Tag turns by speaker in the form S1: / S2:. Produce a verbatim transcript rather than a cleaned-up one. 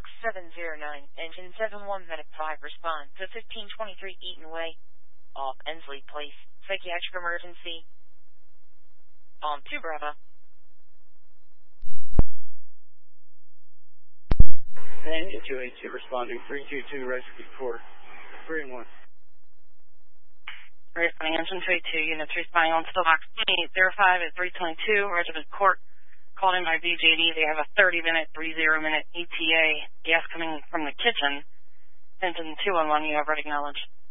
S1: Fox seven zero nine, Engine seven one Medic five, respond to fifteen twenty-three Eaton Way, off Ensley Place, psychiatric emergency. On two Bravo.
S2: Engine two eight two responding, three two two, rescue report, three and one.
S3: Responding Engine two eight two, units responding on still box eight zero five at three twenty-two, Regiment Court, called in by B J D. They have a thirty minute, thirty minute E T A, gas coming from the kitchen. Engine two one one, you have ready knowledge.